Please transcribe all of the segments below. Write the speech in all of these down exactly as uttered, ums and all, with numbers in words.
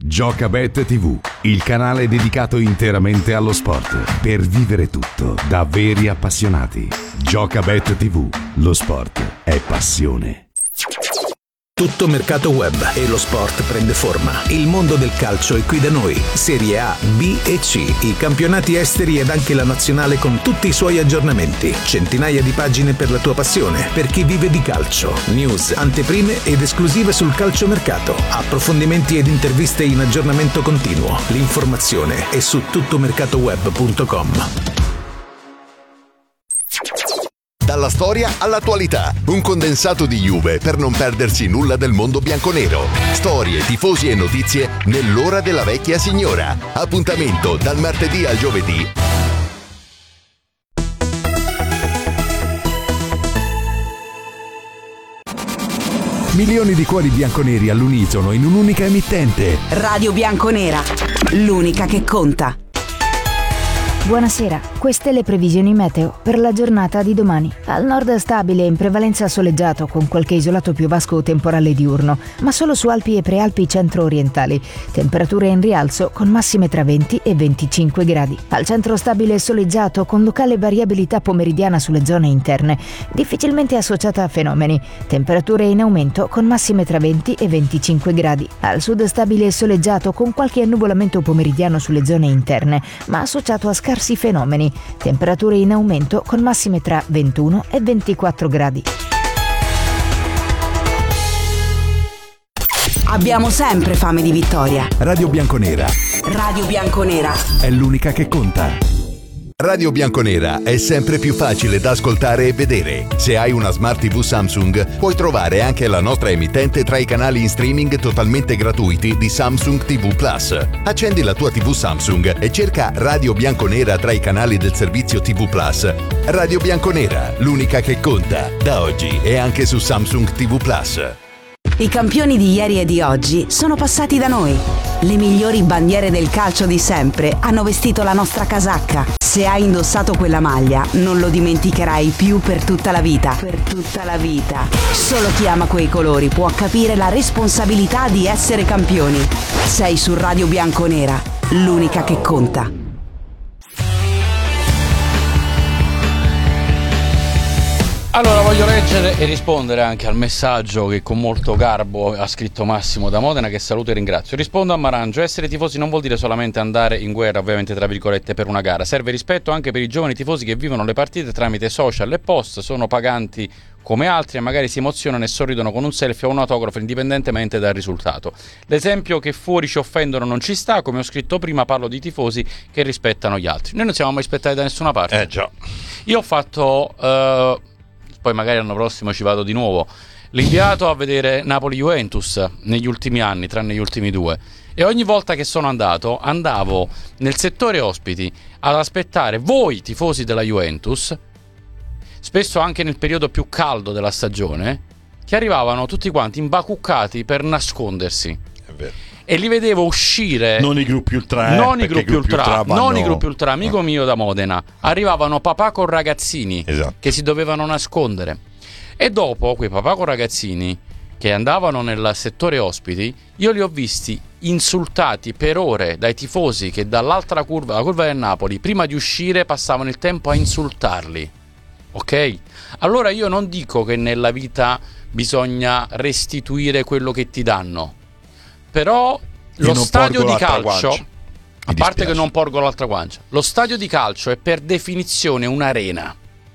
Giocabet tivù, il canale dedicato interamente allo sport, per vivere tutto da veri appassionati. Giocabet tivù, lo sport è passione. Tutto mercato web e lo sport prende forma. Il mondo del calcio è qui da noi. Serie A, B e C, i campionati esteri ed anche la nazionale con tutti i suoi aggiornamenti. Centinaia di pagine per la tua passione, per chi vive di calcio. News, anteprime ed esclusive sul calciomercato. Approfondimenti ed interviste in aggiornamento continuo. L'informazione è su tuttomercatoweb punto com. Dalla storia all'attualità, un condensato di Juve per non perdersi nulla del mondo bianconero. Storie, tifosi e notizie nell'ora della vecchia signora. Appuntamento dal martedì al giovedì. Milioni di cuori bianconeri all'unisono in un'unica emittente. Radio Bianconera, l'unica che conta. Buonasera, queste le previsioni meteo per la giornata di domani. Al nord stabile, in prevalenza soleggiato con qualche isolato piovasco temporale diurno, ma solo su Alpi e Prealpi centro-orientali. Temperature in rialzo con massime tra venti e venticinque gradi. Al centro stabile soleggiato con locale variabilità pomeridiana sulle zone interne, difficilmente associata a fenomeni. Temperature in aumento con massime tra venti e venticinque gradi. Al sud stabile soleggiato con qualche annuvolamento pomeridiano sulle zone interne, ma associato a scarsi fenomeni. Temperature in aumento con massime tra ventuno e ventiquattro gradi. Abbiamo sempre fame di vittoria. Radio Bianconera Radio Bianconera è l'unica che conta. Radio Bianconera è sempre più facile da ascoltare e vedere. Se hai una Smart tivù Samsung, puoi trovare anche la nostra emittente tra i canali in streaming totalmente gratuiti di Samsung tivù Plus. Accendi la tua tivù Samsung e cerca Radio Bianconera tra i canali del servizio tivù Plus. Radio Bianconera, l'unica che conta. Da oggi è anche su Samsung tivù Plus. I campioni di ieri e di oggi sono passati da noi. Le migliori bandiere del calcio di sempre hanno vestito la nostra casacca. Se hai indossato quella maglia, non lo dimenticherai più per tutta la vita. Per tutta la vita. Solo chi ama quei colori può capire la responsabilità di essere campioni. Sei su Radio Bianconera, l'unica che conta. Allora voglio leggere e rispondere anche al messaggio che con molto garbo ha scritto Massimo da Modena, che saluto e ringrazio. Rispondo a Marangio: essere tifosi non vuol dire solamente andare in guerra, ovviamente tra virgolette, per una gara. Serve rispetto anche per i giovani tifosi che vivono le partite tramite social e post, sono paganti come altri e magari si emozionano e sorridono con un selfie o un autografo indipendentemente dal risultato. L'esempio che fuori ci offendono non ci sta, come ho scritto prima parlo di tifosi che rispettano gli altri. Noi non siamo mai rispettati da nessuna parte. Eh già. Io ho fatto... Uh, poi magari l'anno prossimo ci vado di nuovo, l'inviato a vedere Napoli-Juventus negli ultimi anni, tranne gli ultimi due, e ogni volta che sono andato andavo nel settore ospiti ad aspettare voi tifosi della Juventus, spesso anche nel periodo più caldo della stagione, che arrivavano tutti quanti imbacuccati per nascondersi. È vero. E li vedevo uscire, non i gruppi ultra, eh, non i gruppi ultra, ultra vanno... non i gruppi ultra, amico mio da Modena, arrivavano papà con ragazzini, esatto, che si dovevano nascondere, e dopo quei papà con ragazzini che andavano nel settore ospiti, io li ho visti insultati per ore dai tifosi che dall'altra curva, la curva del Napoli, prima di uscire passavano il tempo a insultarli. Ok? Allora io non dico che nella vita bisogna restituire quello che ti danno, però lo stadio di calcio, a parte che non porgo l'altra guancia, lo stadio di calcio è per definizione un'arena.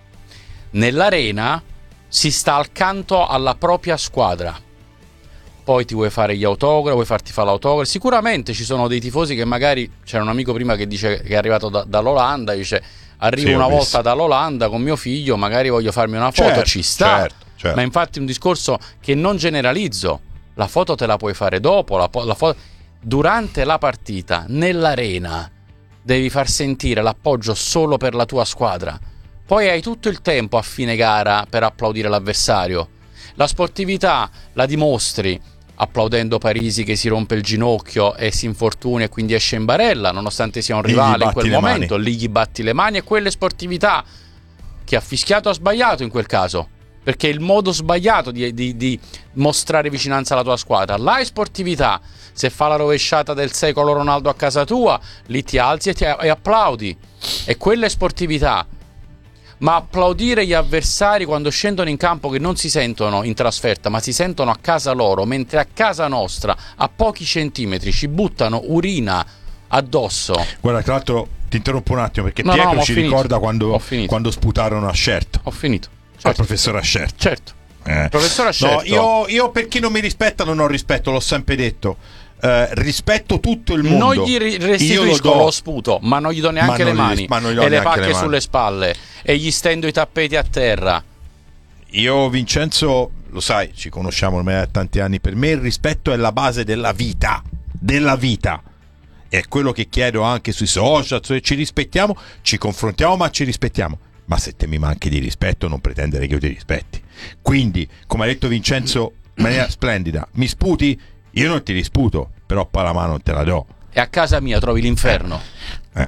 Nell'arena si sta accanto alla propria squadra. Poi ti vuoi fare gli autografi, vuoi farti fare l'autografo. Sicuramente ci sono dei tifosi che magari, c'era un amico prima che dice che è arrivato da, dall'Olanda, dice arrivo sì, una volta visto. dall'Olanda con mio figlio, magari voglio farmi una foto, certo, ci sta, certo, certo. Ma infatti è un discorso che non generalizzo. La foto te la puoi fare dopo, la, la foto... durante la partita, nell'arena, devi far sentire l'appoggio solo per la tua squadra. Poi hai tutto il tempo a fine gara per applaudire l'avversario. La sportività la dimostri applaudendo Parisi che si rompe il ginocchio e si infortuna e quindi esce in barella, nonostante sia un rivale in quel momento, mani. Lì gli batti le mani, e quelle sportività che ha fischiato ha sbagliato in quel caso. perché è il modo sbagliato di, di, di mostrare vicinanza alla tua squadra. Là è sportività. Se fa la rovesciata del secolo Ronaldo a casa tua, lì ti alzi e, ti, e applaudi, e quella è sportività. Ma applaudire gli avversari quando scendono in campo, che non si sentono in trasferta ma si sentono a casa loro, mentre a casa nostra a pochi centimetri ci buttano urina addosso. Guarda, tra l'altro ti interrompo un attimo perché no, Pietro no, ci finito. ricorda quando, quando sputarono a Scerto. Ho finito. Certo. Al professor Ascerto. Certo. Eh. Professor Ascerto. No, io, io per chi non mi rispetta non ho rispetto, l'ho sempre detto. Uh, rispetto tutto il mondo. Non gli restituisco lo, lo sputo, ma non gli do neanche le mani, gli, e le pacche le sulle spalle, e gli stendo i tappeti a terra. Io, Vincenzo, lo sai, ci conosciamo ormai da tanti anni. Per me il rispetto è la base della vita, della vita. È quello che chiedo anche sui social, cioè ci rispettiamo, ci confrontiamo, ma ci rispettiamo. Ma se te mi manchi di rispetto, non pretendere che io ti rispetti. Quindi, come ha detto Vincenzo in maniera splendida, mi sputi? Io non ti risputo, però poi la mano non te la do. E a casa mia trovi l'inferno. Eh.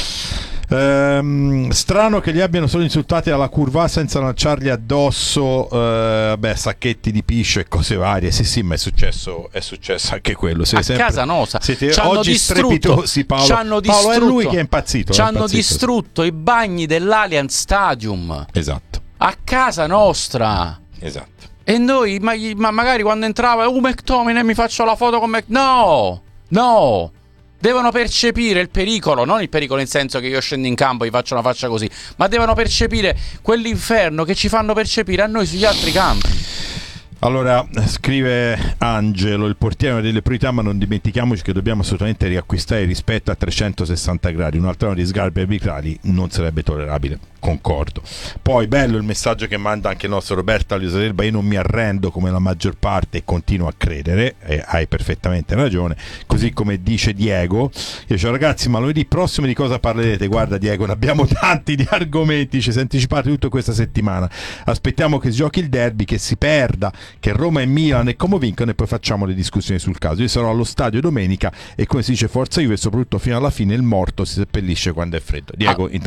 Ehm, strano che li abbiano solo insultati alla curva senza lanciargli addosso eh, beh, sacchetti di piscio e cose varie. Sì, sì, ma è successo, è successo anche quello. Sei a sempre, casa nostra siete ci hanno oggi distrutto, strepitosi, Paolo. Ci hanno Paolo distrutto, è lui che è impazzito. Ci è hanno impazzito. distrutto i bagni dell'Allianz Stadium. Esatto. A casa nostra. Esatto. E noi, ma, ma magari quando entrava, uh, McTominay, mi faccio la foto con Mc... No, no. Devono percepire il pericolo, non il pericolo in senso che io scendo in campo e gli faccio una faccia così, ma devono percepire quell'inferno che ci fanno percepire a noi sugli altri campi. Allora, scrive Angelo, il portiere delle priorità, ma non dimentichiamoci che dobbiamo assolutamente riacquistare il rispetto a trecentosessanta gradi. Un altro anno di sgarbi arbitrali non sarebbe tollerabile, concordo. Poi bello il messaggio che manda anche il nostro Roberto Alioserba: io non mi arrendo come la maggior parte e continuo a credere, e hai perfettamente ragione. Così come dice Diego, io dico ragazzi, ma lunedì prossimo di cosa parlerete? Guarda Diego, ne abbiamo tanti di argomenti, ci si è anticipato tutto questa settimana. Aspettiamo che si giochi il derby, che si perda, che Roma e Milan e come vincono, e poi facciamo le discussioni sul caso. Io sarò allo stadio domenica e come si dice forza Juve, e soprattutto fino alla fine il morto si seppellisce quando è freddo. Diego, ah.